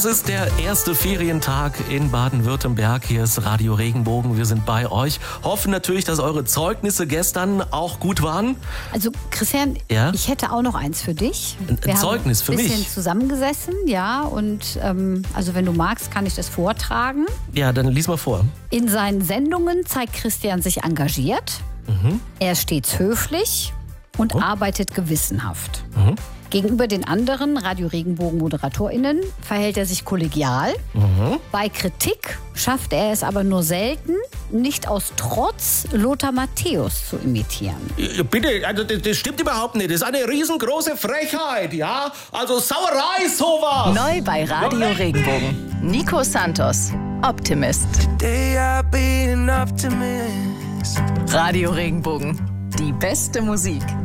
Es ist der erste Ferientag in Baden-Württemberg. Hier ist Radio Regenbogen. Wir sind bei euch. Hoffen natürlich, dass eure Zeugnisse gestern auch gut waren. Also Christian, Ja? ich hätte auch noch eins für dich. Ein Zeugnis für mich? Wir haben ein bisschen mich? zusammengesessen, ja. Und also wenn du magst, kann ich das vortragen. Ja, dann lies mal vor. In seinen Sendungen zeigt Christian sich engagiert. Er ist stets höflich und arbeitet gewissenhaft. Gegenüber den anderen Radio Regenbogen ModeratorInnen verhält er sich kollegial. Bei Kritik schafft er es aber nur selten, nicht aus Trotz Lothar Matthäus zu imitieren. Bitte, also das stimmt überhaupt nicht. Das ist eine riesengroße Frechheit, ja? Also Sauerei ist sowas. Neu bei Radio Regenbogen. Nico Santos, Optimist. Today I'll be an optimist. Radio Regenbogen. Die beste Musik.